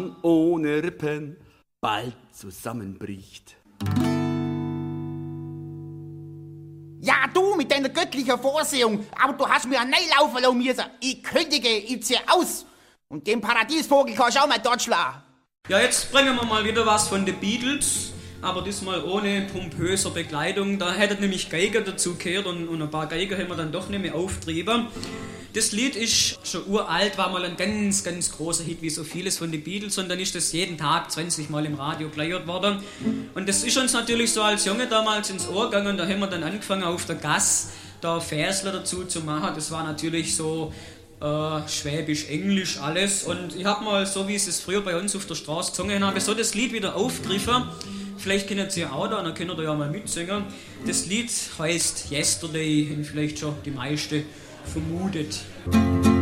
Mann ohne Rippen bald zusammenbricht. Ja, du mit deiner göttlichen Vorsehung, aber du hast mir einen laufen lassen müssen. Ich kündige, ich zieh aus. Und den Paradiesvogel kannst du auch mal dort schlagen. Ja, jetzt bringen wir mal wieder was von den Beatles, aber diesmal ohne pompöser Begleitung. Da hätte nämlich Geiger dazu gehört und ein paar Geiger haben wir dann doch nicht mehr auftrieben. Das Lied ist schon uralt, war mal ein ganz, ganz großer Hit, wie so vieles von den Beatles, und dann ist das jeden Tag 20 Mal im Radio geleiert worden. Und das ist uns natürlich so als Junge damals ins Ohr gegangen, und da haben wir dann angefangen auf der Gasse da Versler dazu zu machen. Das war natürlich so Schwäbisch, Englisch, alles. Und ich habe mal, so wie es früher bei uns auf der Straße gesungen habe, so das Lied wieder aufgegriffen. Vielleicht kennt ihr auch da, dann könnt ihr ja mal mitsingen. Das Lied heißt Yesterday, und vielleicht schon die meisten vermutet.